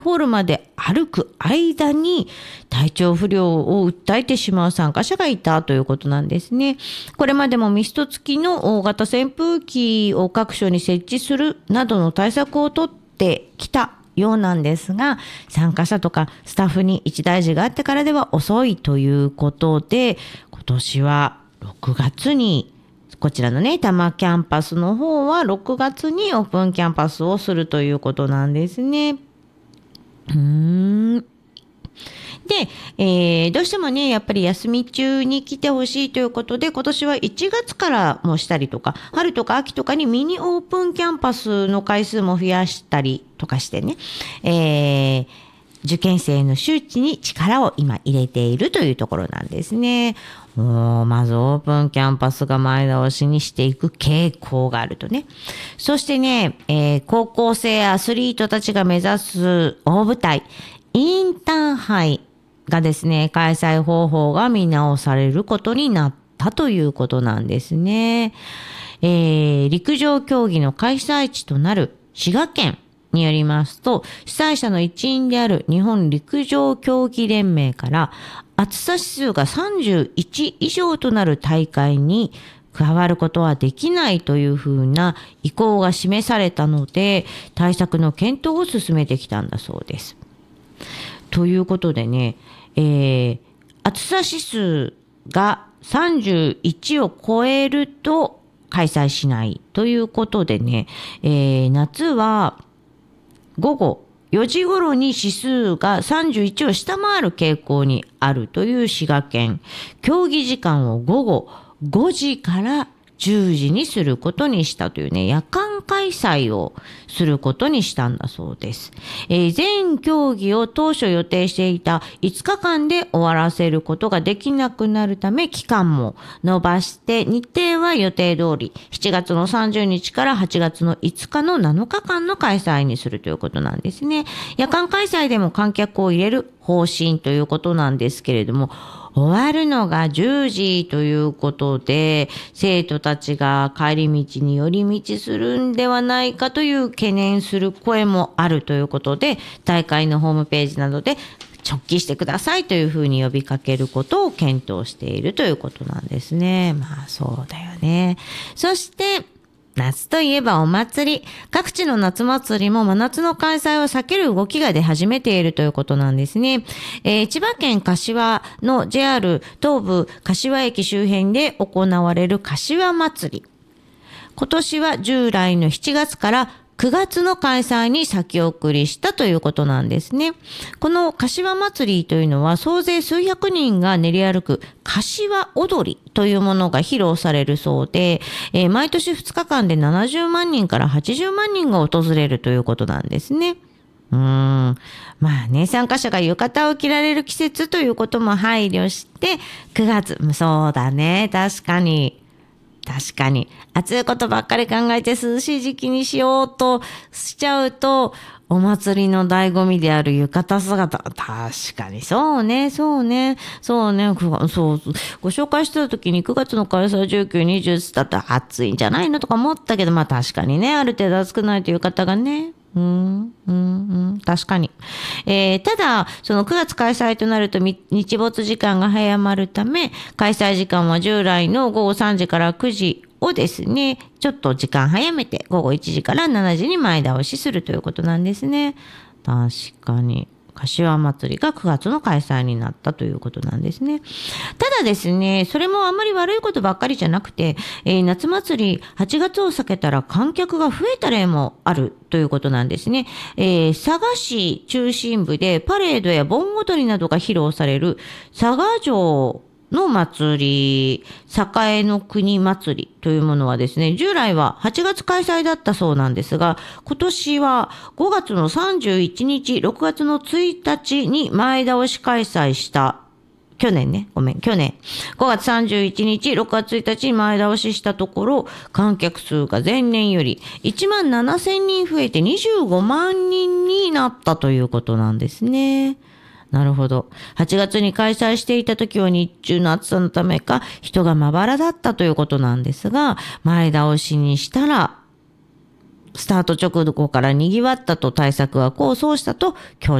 ホールまで歩く間に体調不良を訴えてしまう参加者がいたということなんですね。これまでもミスト付きの大型扇風機を各所に設置するなどの対策をとってきたようなんですが、参加者とかスタッフに一大事があってからでは遅いということで、今年は6月にこちらのね、多摩キャンパスの方は6月にオープンキャンパスをするということなんですね。で、どうしてもね、やっぱり休み中に来てほしいということで、今年は1月からもしたりとか、春とか秋とかにミニオープンキャンパスの回数も増やしたりとかしてね、受験生の周知に力を今入れているというところなんですね。まずオープンキャンパスが前倒しにしていく傾向があるとね。そしてね、高校生アスリートたちが目指す大舞台、インターハイがですね、開催方法が見直されることになったということなんですね。陸上競技の開催地となる滋賀県によりますと、主催者の一員である日本陸上競技連盟から暑さ指数が31以上となる大会に加わることはできないというふうな意向が示されたので、対策の検討を進めてきたんだそうです。ということでね、暑さ指数が31を超えると開催しないということでね、夏は午後4時頃に指数が31を下回る傾向にあるという滋賀県。競技時間を午後5時から10時にすることにしたというね、夜間開催をすることにしたんだそうです。全競技を当初予定していた5日間で終わらせることができなくなるため、期間も延ばして日程は予定通り7月の30日から8月の5日の7日間の開催にするということなんですね。夜間開催でも観客を入れる方針ということなんですけれども、終わるのが10時ということで、生徒たちが帰り道に寄り道するんではないかという懸念する声もあるということで、大会のホームページなどで直帰してくださいというふうに呼びかけることを検討しているということなんですね。まあそうだよね。そして夏といえばお祭り。各地の夏祭りも真夏の開催を避ける動きが出始めているということなんですね。千葉県柏の JR 東武柏駅周辺で行われる柏祭り。今年は従来の7月から9月の開催に先送りしたということなんですね。この柏祭りというのは総勢数百人が練り歩く柏踊りというものが披露されるそうで、毎年2日間で70万人から80万人が訪れるということなんですね。まあね、参加者が浴衣を着られる季節ということも配慮して9月、そうだね、確かに暑いことばっかり考えて涼しい時期にしようとしちゃうと、お祭りの醍醐味である浴衣姿、確かにそうね、ご紹介してた時に9月の開催19、20だったら暑いんじゃないのとか思ったけど、まあ確かにね、ある程度暑くないと浴衣がね、確かに。ただ、その9月開催となると日没時間が早まるため、開催時間は従来の午後3時から9時をですね、ちょっと時間早めて午後1時から7時に前倒しするということなんですね。確かに。柏祭りが9月の開催になったということなんですね。ただですね、それもあんまり悪いことばっかりじゃなくて、夏祭り8月を避けたら観客が増えた例もあるということなんですね。佐賀市中心部でパレードや盆踊りなどが披露される佐賀城の祭り、栄の国祭りというものはですね、従来は8月開催だったそうなんですが、今年は5月の31日、6月の1日に前倒し開催した、去年5月31日、6月1日に前倒ししたところ、観客数が前年より1万7000人増えて25万人になったということなんですね。なるほど。8月に開催していた時は日中の暑さのためか人がまばらだったということなんですが、前倒しにしたらスタート直後から賑わったと、対策は功を奏したと強